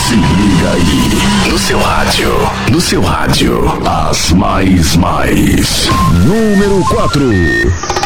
Se liga aí. No seu rádio. As mais. Número 4.